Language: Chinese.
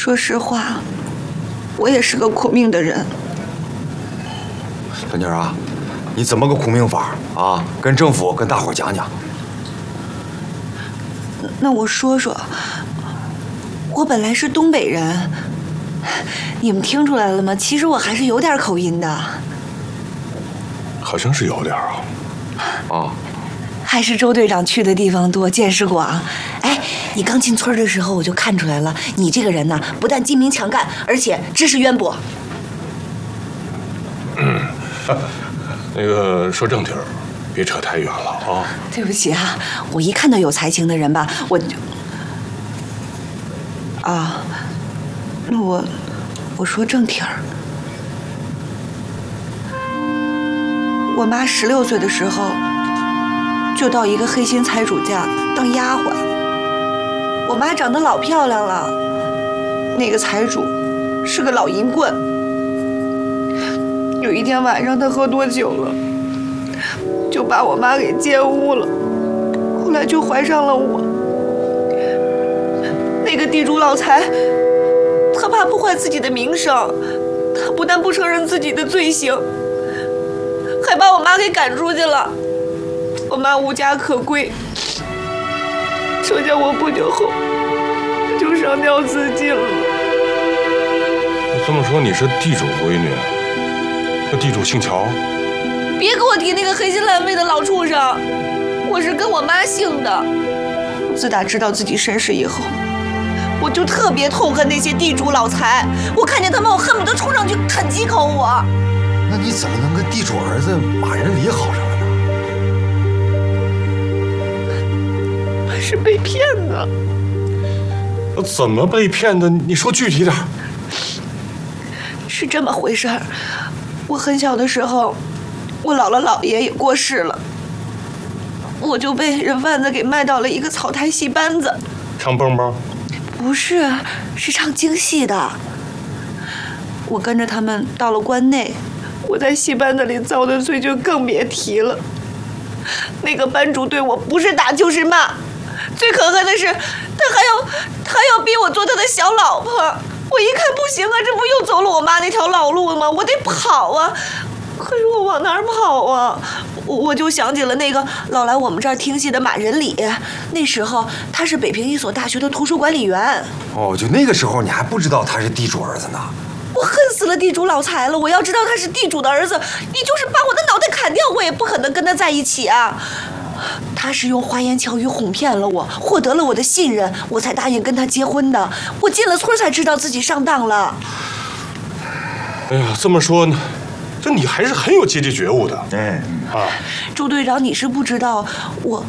说实话，我也是个苦命的人。 小妮儿啊，你怎么个苦命法啊？跟政府、跟大伙讲讲。 那我说说，我本来是东北人，你们听出来了吗？其实我还是有点口音的。 好像是有点啊。 啊。 还是周队长去的地方多，见识广。哎，你刚进村的时候我就看出来了，你这个人呢，不但精明强干，而且知识渊博。 那个说正题儿，别扯太远了啊。 对不起啊，我一看到有才情的人吧，我就……啊，那我说正题儿。我妈16岁的时候，就到一个黑心财主家当丫鬟。我妈长得老漂亮了，那个财主是个老淫棍。有一天晚上，他喝多酒了，就把我妈给奸污了，后来就怀上了我。那个地主老财，他怕破坏自己的名声，他不但不承认自己的罪行，还把我妈给赶出去了。我妈无家可归，生下我不久后就上吊自尽了。 这么说你是地主闺女？那地主姓乔？ 别给我提那个黑心烂肺的老畜生，我是跟我妈姓的。自打知道自己身世以后，我就特别痛恨那些地主老财，我看见他们，我恨不得冲上去啃几口我。 那你怎么能跟地主儿子马仁礼好上了呢？ 是被骗的。 怎么被骗的？你说具体点。 是这么回事儿，我很小的时候，我姥姥姥爷也过世了，我就被人贩子给卖到了一个草台戏班子。 唱蹦蹦？ 不是，是唱京戏的。我跟着他们到了关内，我在戏班子里遭的罪就更别提了。那个班主对我不是打就是骂，最可恨的是他还要逼我做他的小老婆。我一看不行啊，这不又走了我妈那条老路吗？我得跑啊！可是我往哪儿跑啊？我就想起了那个老来我们这儿听戏的马仁礼，那时候他是北平一所大学的图书管理员。 哦，就那个时候你还不知道他是地主儿子呢。 我恨死了地主老财了！我要知道他是地主的儿子，你就是把我的脑袋砍掉，我也不可能跟他在一起啊！他是用花言巧语哄骗了我，获得了我的信任，我才答应跟他结婚的。我进了村才知道自己上当了。 哎呀，这么说呢，这你还是很有阶级觉悟的。 哎， 啊， 周队长，你是不知道，我